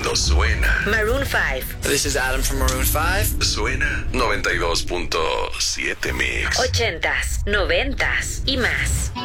cuando suena. Maroon 5. This is Adam from Maroon 5. Suena 92.7 Mix. 80s, 90s y más.